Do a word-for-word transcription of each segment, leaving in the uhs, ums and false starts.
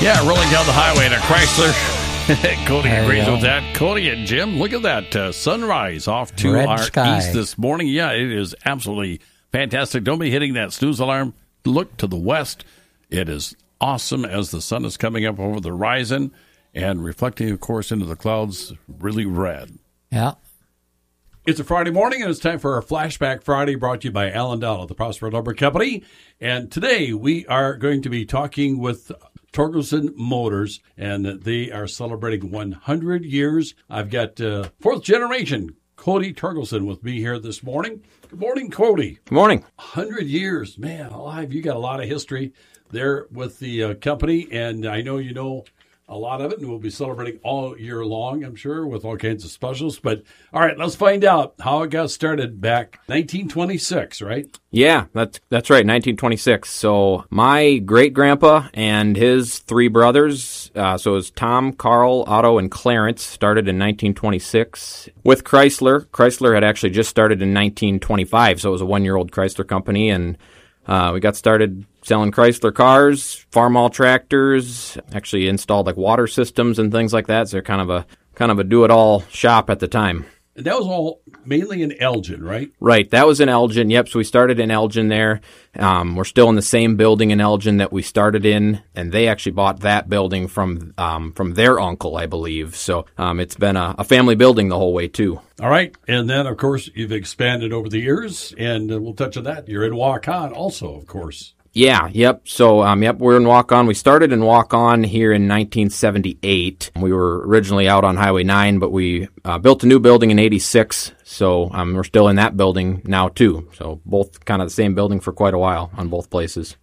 Yeah, rolling down the highway in a Chrysler. Cody There you agrees go. with that. Cody and Jim, look at that uh, sunrise off to Red our sky. east this morning. Yeah, it is absolutely fantastic. Don't be hitting that snooze alarm. Look to the west. It is awesome as the sun is coming up over the horizon and reflecting, of course, into the clouds, really red. Yeah. It's a Friday morning, and it's time for our Flashback Friday, brought to you by Alan Dowell of the Prospero Lumber Company. And today we are going to be talking with Torkelson Motors, and they are celebrating one hundred years. I've got uh, fourth generation Cody Torkelson with me here this morning. Good morning, Cody. Good morning. one hundred years, man, alive. You got a lot of history there with the uh, company, and I know you know a lot of it, and we'll be celebrating all year long, I'm sure, with all kinds of specials. But, all right, let's find out how it got started back nineteen twenty-six, right? Yeah, that's that's right, nineteen twenty-six. So my great-grandpa and his three brothers, uh, so it was Tom, Carl, Otto, and Clarence, started in nineteen twenty-six with Chrysler. Chrysler had actually just started in nineteen twenty-five, so it was a one-year-old Chrysler company, and uh, we got started selling Chrysler cars, farm-all tractors, actually installed like water systems and things like that. So they're kind of a kind of a do-it-all shop at the time. And that was all mainly in Elgin, right? Right. That was in Elgin. Yep. So we started in Elgin there. Um, we're still in the same building in Elgin that we started in, and they actually bought that building from um, from their uncle, I believe. So um, it's been a, a family building the whole way, too. All right. And then, of course, you've expanded over the years, and uh, we'll touch on that. You're in Waukon also, of course. Yeah, yep. So, um, yep, we're in Walk-On. We started in Walk-On here in nineteen seventy-eight. We were originally out on Highway nine, but we uh, built a new building in eighty-six. So um, we're still in that building now, too. So both kind of the same building for quite a while on both places.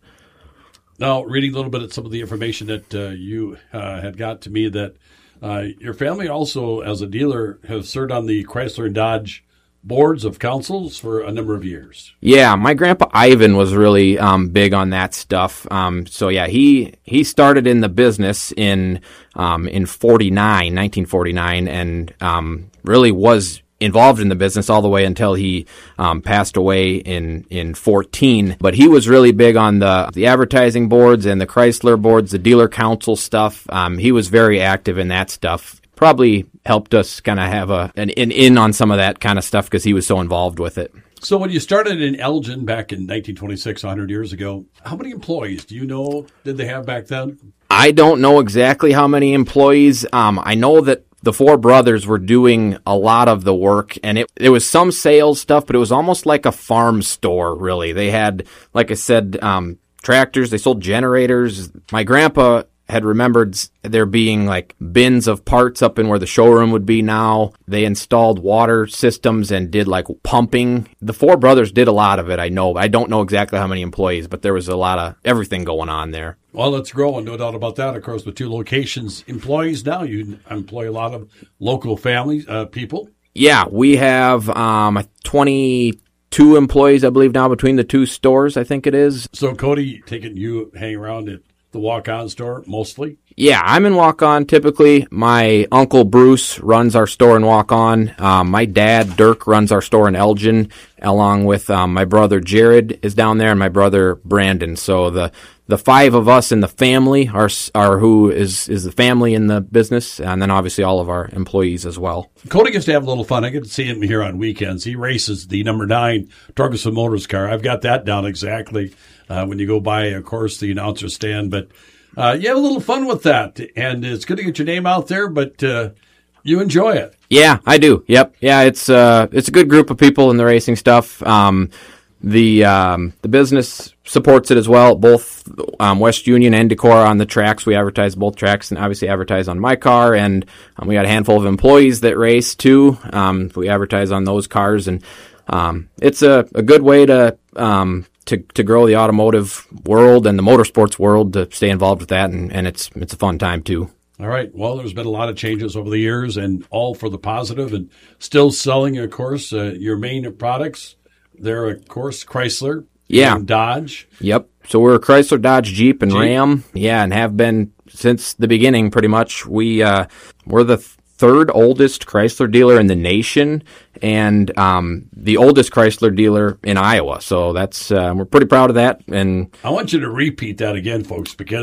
Now, reading a little bit of some of the information that uh, you uh, had got to me, that uh, your family also, as a dealer, has served on the Chrysler and Dodge boards of councils for a number of years. Yeah, my grandpa Ivan was really um, big on that stuff. Um, so yeah, he he started in the business in um, in forty-nine, nineteen forty-nine, and um, really was involved in the business all the way until he um, passed away in in fourteen. But he was really big on the the advertising boards and the Chrysler boards, the dealer council stuff. Um, he was very active in that stuff. Probably helped us kind of have a an, an in on some of that kind of stuff because he was so involved with it. So when you started in Elgin back in nineteen twenty-six, one hundred years ago, how many employees do you know did they have back then? I don't know exactly how many employees. Um, I know that the four brothers were doing a lot of the work, and it, it was some sales stuff, but it was almost like a farm store, really. They had, like I said, um, tractors. They sold generators. My grandpa had remembered there being like bins of parts up in where the showroom would be now. They installed water systems and did like pumping. The four brothers did a lot of it, I know. I don't know exactly how many employees, but there was a lot of everything going on there. Well, it's growing, no doubt about that. Of course, with two locations, employees now, you employ a lot of local families, uh, people. Yeah, we have um, twenty-two employees, I believe, now between the two stores, I think it is. So, Cody, taking you hang around at the Walk-On store mostly? Yeah, I'm in Walk-On typically. My uncle Bruce runs our store in Walk-On. Um, my dad, Dirk, runs our store in Elgin, along with um, my brother Jared is down there and my brother Brandon. So the the five of us in the family are are who is, is the family in the business, and then obviously all of our employees as well. Cody gets to have a little fun. I get to see him here on weekends. He races the number nine Torkelson Motors car. I've got that down exactly uh, when you go by, of course, the announcer stand. But uh, you have a little fun with that, and it's good to get your name out there, but uh, you enjoy it. Yeah, I do. Yep. Yeah, it's uh, it's a good group of people in the racing stuff. Um, the um, the business supports it as well. Both um, West Union and Decorah on the tracks. We advertise both tracks, and obviously advertise on my car. And um, we got a handful of employees that race too. Um, we advertise on those cars, and um, it's a, a good way to um, to to grow the automotive world and the motorsports world, to stay involved with that, and, and it's it's a fun time too. All right. Well, there's been a lot of changes over the years, and all for the positive, and still selling, of course, uh, your main products. They're, of course, Chrysler, yeah, and Dodge. Yep. So we're Chrysler, Dodge, Jeep, and Jeep. Ram. Yeah, and have been since the beginning, pretty much. We uh, we're the third oldest Chrysler dealer in the nation, and um, the oldest Chrysler dealer in Iowa. So that's uh, we're pretty proud of that. And I want you to repeat that again, folks, because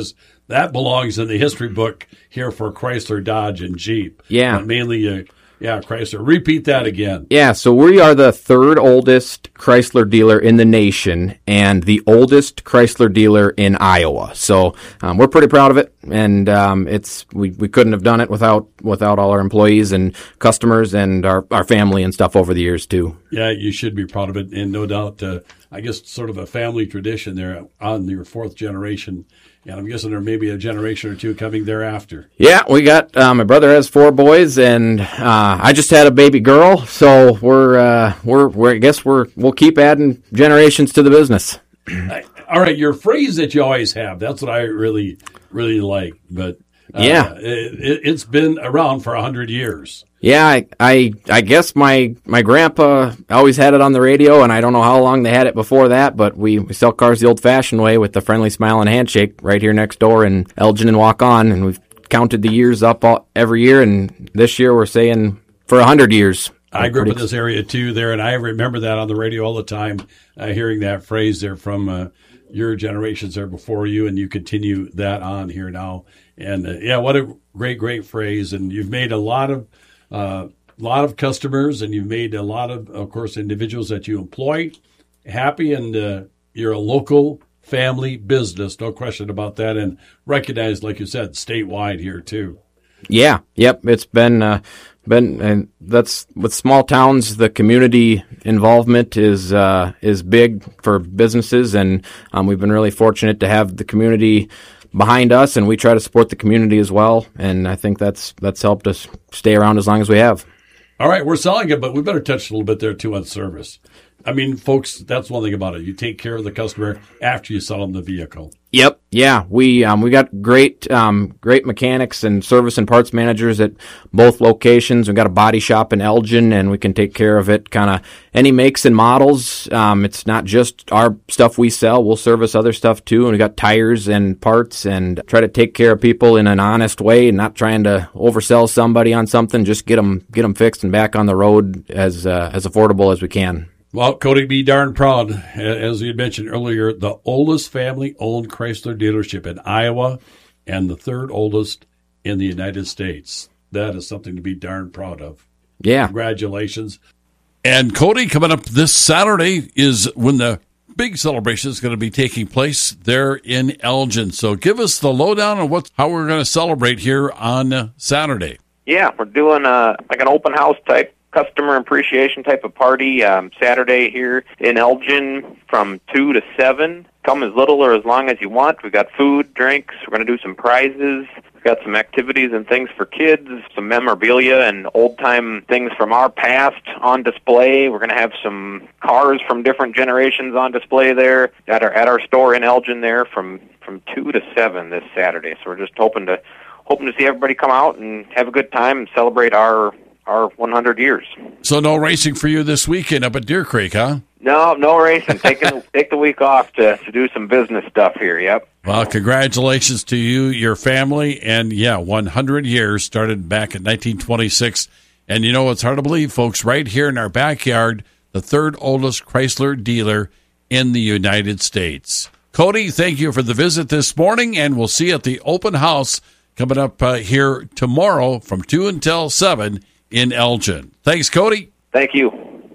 that belongs in the history book here for Chrysler, Dodge, and Jeep. Yeah. But mainly, uh, yeah, Chrysler. Repeat that again. Yeah, so we are the third oldest Chrysler dealer in the nation and the oldest Chrysler dealer in Iowa. So um, we're pretty proud of it, and um, it's we, we couldn't have done it without without all our employees and customers and our, our family and stuff over the years, too. Yeah, you should be proud of it, and no doubt, uh, I guess sort of a family tradition there on your fourth generation. And I'm guessing there may be a generation or two coming thereafter. Yeah, we got, uh, my brother has four boys, and uh, I just had a baby girl, so we're, uh, we're, we're, I guess we're, we'll keep adding generations to the business. All right, your phrase that you always have, that's what I really, really like. But uh, yeah, it, it's been around for one hundred years. Yeah, I, I I guess my my grandpa always had it on the radio, and I don't know how long they had it before that, but we, we sell cars the old-fashioned way with the friendly smile and handshake right here next door in Elgin and Walk On, and we've counted the years up all, every year, and this year we're saying for one hundred years. I grew up in this area, too, there, and I remember that on the radio all the time, uh, hearing that phrase there from uh, your generations there before you, and you continue that on here now. And, uh, yeah, what a great, great phrase, and you've made a lot of A uh, lot of customers, and you've made a lot of, of course, individuals that you employ happy, and uh, you're a local family business, no question about that, and recognized, like you said, statewide here too. Yeah, yep, it's been uh, been, and that's with small towns, the community involvement is uh, is big for businesses, and um, we've been really fortunate to have the community behind us, and we try to support the community as well, and I think that's that's helped us stay around as long as we have. All right, we're selling it, but we better touch a little bit there, too, on service. I mean, folks, that's one thing about it. You take care of the customer after you sell them the vehicle. Yep. Yeah, we um, we got great um, great mechanics and service and parts managers at both locations. We've got a body shop in Elgin, and we can take care of it kind of any makes and models. Um, it's not just our stuff we sell. We'll service other stuff, too. And we got tires and parts, and try to take care of people in an honest way and not trying to oversell somebody on something. Just get them, get them fixed and back on the road as uh, as affordable as we can. Well, Cody, be darn proud. As you mentioned earlier, the oldest family-owned Chrysler dealership in Iowa and the third oldest in the United States. That is something to be darn proud of. Yeah. Congratulations. And, Cody, coming up this Saturday is when the big celebration is going to be taking place there in Elgin. So give us the lowdown on what, how we're going to celebrate here on Saturday. Yeah, we're doing a, like an open house type customer appreciation type of party um, Saturday here in Elgin from two to seven. Come as little or as long as you want. We've got food, drinks. We're going to do some prizes. We've got some activities and things for kids, some memorabilia and old-time things from our past on display. We're going to have some cars from different generations on display there at our at our store in Elgin there from, from two to seven this Saturday. So we're just hoping to hoping to see everybody come out and have a good time and celebrate our our one hundred years. So no racing for you this weekend up at Deer Creek, huh? No, no racing. Taking take the week off to, to do some business stuff here, yep. Well, congratulations to you, your family, and yeah, one hundred years, started back in nineteen twenty-six. And you know, it's hard to believe, folks, right here in our backyard, the third oldest Chrysler dealer in the United States. Cody, thank you for the visit this morning, and we'll see you at the open house coming up uh, here tomorrow from two until seven in Elgin. Thanks, Cody. Thank you.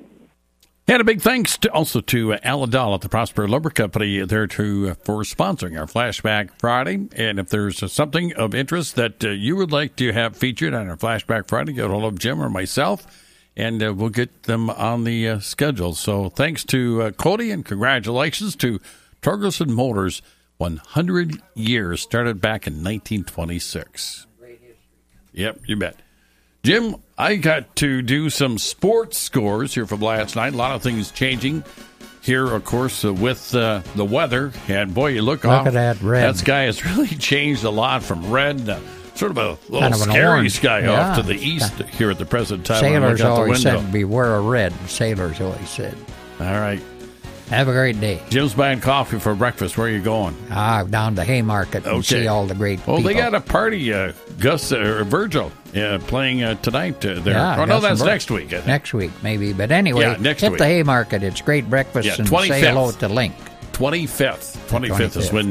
And a big thanks to, also to uh, Alan Dahl at the Prosper Lumber Company there to uh, for sponsoring our Flashback Friday. And if there's uh, something of interest that uh, you would like to have featured on our Flashback Friday, get a hold of Jim or myself, and uh, we'll get them on the uh, schedule. So thanks to uh, Cody, and congratulations to Torgerson Motors. one hundred years, started back in nineteen twenty-six. Yep, you bet. Jim, I got to do some sports scores here from last night. A lot of things changing here, of course, uh, with uh, the weather. And, boy, you look, look off. Look at that red. That sky has really changed a lot from red, uh, sort of a little kind of scary orange. sky yeah. off to the east here at the present time. Sailors always window. said, beware of red. Sailors always said. All right. Have a great day. Jim's buying coffee for breakfast. Where are you going? Ah, down to Haymarket and okay. see all the great well, people. Well, they got a party, uh, Gus or uh, Virgil, uh, playing uh, tonight uh, there. Yeah, oh, no, that's Vir- next week. I think. Next week, maybe. But anyway, yeah, next hit week. the Haymarket. It's great breakfast, yeah, and twenty-fifth. say hello to Link. twenty-fifth. twenty-fifth is when uh,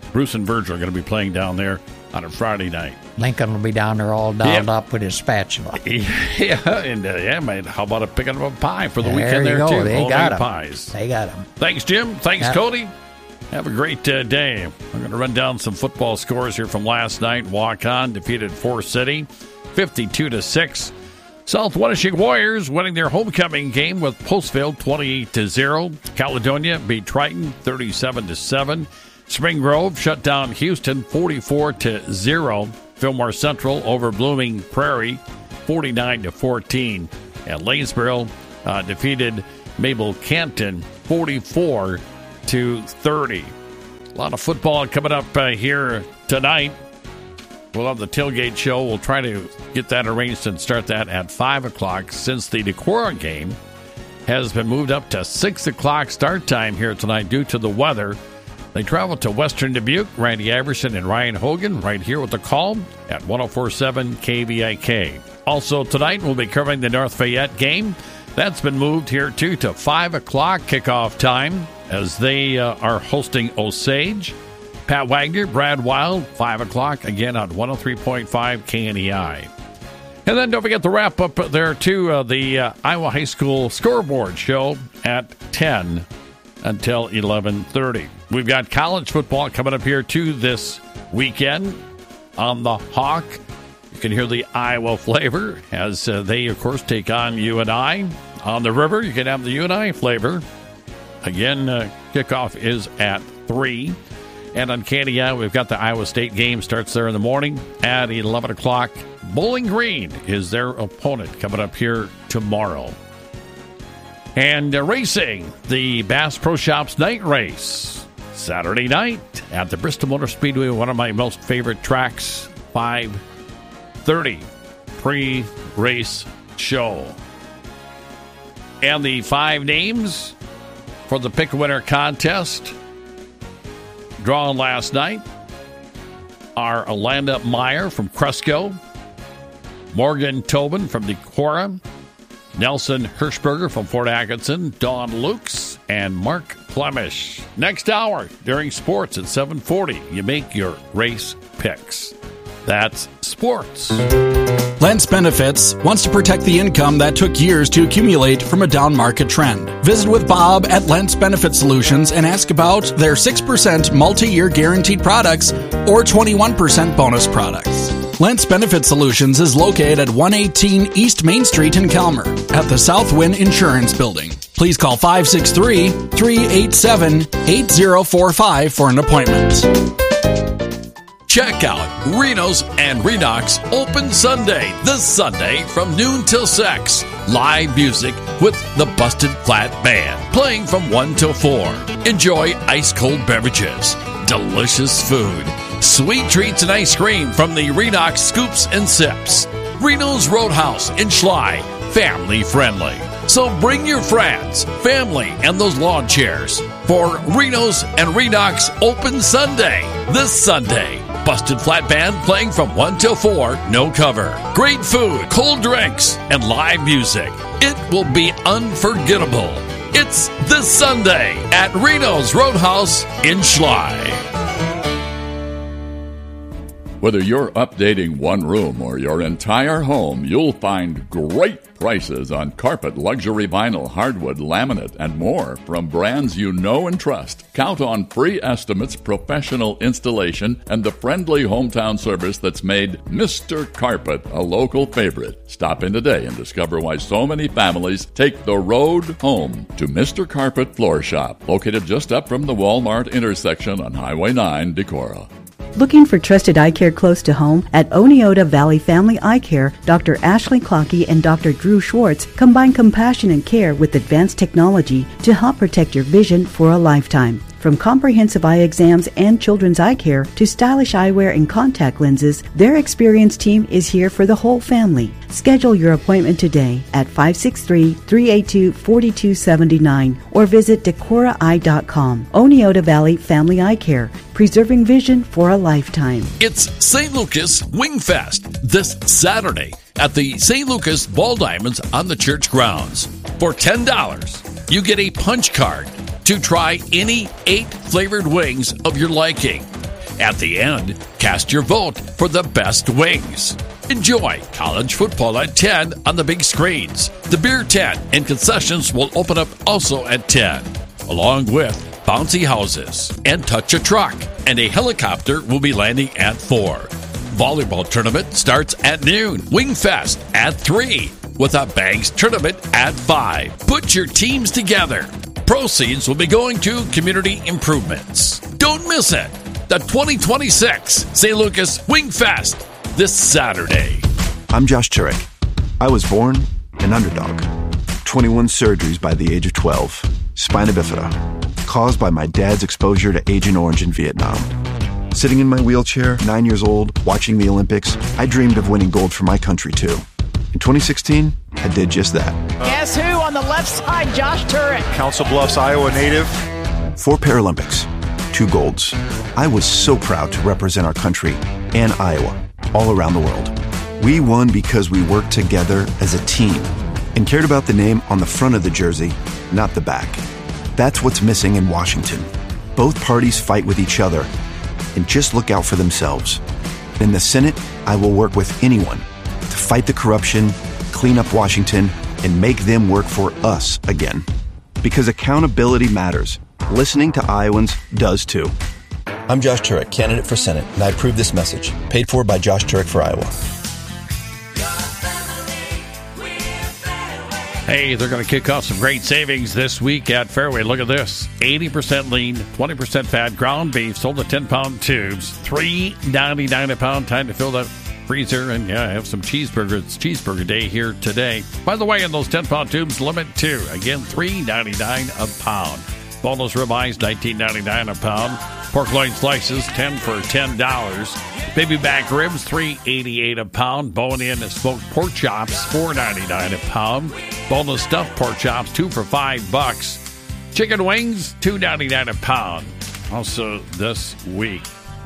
Bruce and Virgil are going to be playing down there on a Friday night. Lincoln will be down there all dolled Yep. up with his spatula. Yeah, and uh, yeah, man, how about a picking up a pie for the There weekend you there, go. too? They Homemade got 'em. pies. They got him. Thanks, Jim. Thanks, Yeah. Cody. Have a great uh, day. I'm going to run down some football scores here from last night. Walk-On defeated Forest City, fifty-two to six. South Wenatchee Warriors winning their homecoming game with Postville, twenty-eight to zero. Caledonia beat Triton, thirty-seven to seven. Spring Grove shut down Houston, forty-four to zero. Fillmore Central over Blooming Prairie, forty-nine to fourteen. And Lanesboro uh, defeated Mabel Canton, forty-four to thirty. A lot of football coming up uh, here tonight. We'll have the tailgate show. We'll try to get that arranged and start that at five o'clock since the Decorah game has been moved up to six o'clock start time here tonight due to the weather. They travel to Western Dubuque. Randy Iverson and Ryan Hogan right here with the call at one oh four point seven K V I K. Also tonight, we'll be covering the North Fayette game. That's been moved here, too, to five o'clock kickoff time as they uh, are hosting Osage. Pat Wagner, Brad Wild, five o'clock, again on one oh three point five K N E I. And then don't forget to wrap up there, too, uh, the uh, Iowa High School scoreboard show at ten until eleven thirty. We've got college football coming up here, too, this weekend on the Hawk. You can hear the Iowa flavor as uh, they, of course, take on U N I. On the river, you can have the U N I flavor. Again, uh, kickoff is at three. And on K N E I, we've got the Iowa State game. Starts there in the morning at eleven o'clock. Bowling Green is their opponent coming up here tomorrow. And uh, racing, the Bass Pro Shops night race. Saturday night at the Bristol Motor Speedway, one of my most favorite tracks, five thirty pre-race show. And the five names for the Pick a Winner contest drawn last night are Alanda Meyer from Cresco, Morgan Tobin from Decorah, Nelson Hirschberger from Fort Atkinson, Don Lukes, and Mark Plemish. Next hour during sports at seven forty, you make your race picks. That's sports. Lentz Benefits wants to protect the income that took years to accumulate from a down market trend. Visit with Bob at Lentz Benefit Solutions and ask about their six percent multi-year guaranteed products or twenty-one percent bonus products. Lentz Benefit Solutions is located at one eighteen East Main Street in Calmer at the Southwind Insurance Building. Please call five six three, three eight seven, eight zero four five for an appointment. Check out Reno's and Redux Open Sunday this Sunday from noon till six. Live music with the Busted Flat Band playing from one till four. Enjoy ice cold beverages, delicious food, sweet treats and ice cream from the Redux Scoops and Sips. Reno's Roadhouse in Schley, family friendly. So bring your friends, family, and those lawn chairs for Reno's and Redux Open Sunday this Sunday. Busted Flat Band playing from one till four, no cover. Great food, cold drinks, and live music. It will be unforgettable. It's this Sunday at Reno's Roadhouse in Schley. Whether you're updating one room or your entire home, you'll find great prices on carpet, luxury vinyl, hardwood, laminate, and more from brands you know and trust. Count on free estimates, professional installation, and the friendly hometown service that's made Mister Carpet a local favorite. Stop in today and discover why so many families take the road home to Mister Carpet Floor Shop, located just up from the Walmart intersection on Highway nine, Decorah. Looking for trusted eye care close to home? At Oneota Valley Family Eye Care, Doctor Ashley Clockey and Doctor Drew Schwartz combine compassionate care with advanced technology to help protect your vision for a lifetime. From comprehensive eye exams and children's eye care to stylish eyewear and contact lenses, their experienced team is here for the whole family. Schedule your appointment today at five six three, three eight two, four two seven nine or visit decorah eye dot com. Oneota Valley Family Eye Care, preserving vision for a lifetime. It's Saint Lucas Wingfest this Saturday at the Saint Lucas Ball Diamonds on the church grounds. For ten dollars, you get a punch card to try any eight flavored wings of your liking. At the end, cast your vote for the best wings. Enjoy college football at ten on the big screens. The beer tent and concessions will open up also at ten, along with bouncy houses and touch a truck, and a helicopter will be landing at four. Volleyball tournament starts at noon. Wingfest at three, with a bags tournament at five. Put your teams together. Proceeds will be going to community improvements. Don't miss it. The twenty twenty-six Saint Lucas Wingfest this Saturday. I'm Josh Turek. I was born an underdog. twenty-one surgeries by the age of twelve. Spina bifida, caused by my dad's exposure to Agent Orange in Vietnam. Sitting in my wheelchair, nine years old, watching the Olympics, I dreamed of winning gold for my country too. In twenty sixteen, I did just that. Guess who on the left side? Josh Turek. Council Bluffs, Iowa native. Four Paralympics, two golds. I was so proud to represent our country and Iowa all around the world. We won because we worked together as a team and cared about the name on the front of the jersey, not the back. That's what's missing in Washington. Both parties fight with each other and just look out for themselves. In the Senate, I will work with anyone to fight the corruption, clean up Washington, and make them work for us again. Because accountability matters. Listening to Iowans does too. I'm Josh Turek, candidate for Senate, and I approve this message. Paid for by Josh Turek for Iowa. Hey, they're going to kick off some great savings this week at Fairway. Look at this. eighty percent lean, twenty percent fat, ground beef, sold in ten-pound tubes, three ninety-nine a pound. Time to fill that freezer and, yeah, have some cheeseburger. It's cheeseburger day here today. By the way, in those ten-pound tubes, limit two. Again, three ninety-nine a pound. Boneless ribeyes, nineteen ninety-nine a pound. Pork loin slices, ten for ten dollars. Baby back ribs, three eighty-eight a pound. Bone-in smoked pork chops, four ninety-nine a pound. Boneless stuffed pork chops, two for five bucks. Chicken wings, two ninety-nine a pound. Also this week,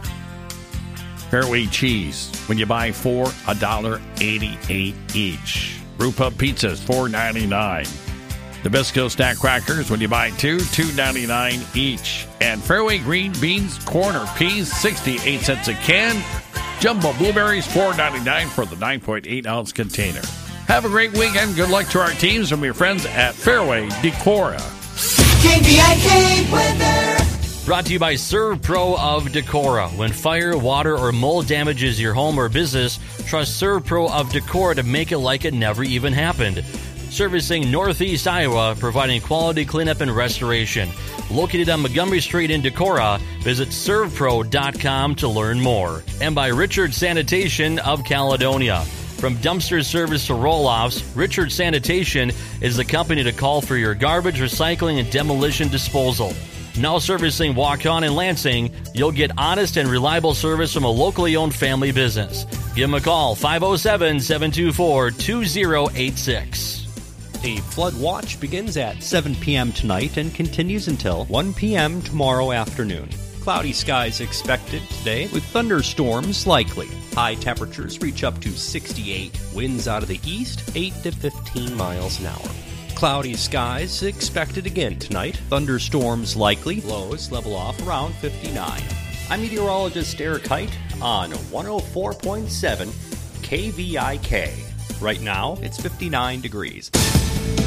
Fairway cheese. When you buy four, a dollar eighty-eight each. Brew pub pizzas, four ninety-nine. Nabisco snack crackers, when you buy two, two ninety-nine each. And Fairway green beans, corn or peas, sixty-eight cents a can. Jumbo blueberries, four ninety-nine for the nine point eight ounce container. Have a great weekend. Good luck to our teams from your friends at Fairway Decorah. K V I K weather. Brought to you by ServPro of Decorah. When fire, water, or mold damages your home or business, trust ServPro of Decorah to make it like it never even happened. Servicing Northeast Iowa, providing quality cleanup and restoration. Located on Montgomery Street in Decorah, visit serv pro dot com to learn more. And by Richard Sanitation of Caledonia. From dumpster service to roll-offs, Richard Sanitation is the company to call for your garbage, recycling, and demolition disposal. Now servicing Waukon and Lansing, you'll get honest and reliable service from a locally owned family business. Give them a call, five oh seven, seven two four, two oh eight six. A flood watch begins at seven p.m. tonight and continues until one p.m. tomorrow afternoon. Cloudy skies expected today with thunderstorms likely. High temperatures reach up to sixty-eight. Winds out of the east, eight to fifteen miles an hour. Cloudy skies expected again tonight. Thunderstorms likely. Lows level off around fifty-nine. I'm meteorologist Eric Height on one oh four point seven K V I K. Right now, it's fifty-nine degrees.